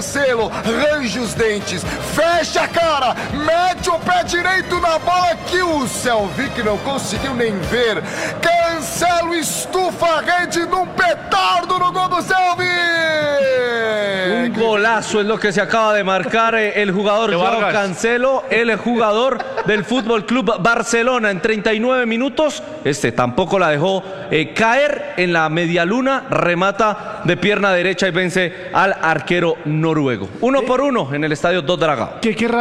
Cancelo, range os dentes, fecha a cara, mete o pé direito na bola que o Selvic não conseguiu nem ver. Cancelo estufa a rede num petardo no gol do Selvic. Un golazo es lo que se acaba de marcar el jugador Joao Cancelo, el jugador del Fútbol Club Barcelona en 39 minutos. Este tampoco la dejó caer en la medialuna, remata de pierna derecha y vence al arquero noruego. 1-1 en el estadio Do Dragao.